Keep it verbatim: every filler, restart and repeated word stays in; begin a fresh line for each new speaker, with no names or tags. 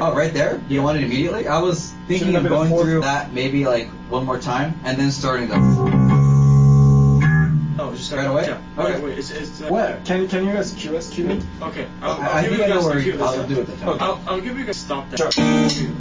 Oh, right there? You yeah. want it immediately? I was thinking of going through that maybe like one more time and then starting the.
Oh, just
right away?
Yeah.
Okay.
Wait, wait, it's, it's, uh,
what? Can can you guys cue us? Cue me?
Okay. I'll, I'll
I
give
think
you
I know
guys
where
the cue.
I'll do it.
Okay. I'll, I'll give you guys stop that.
Sure.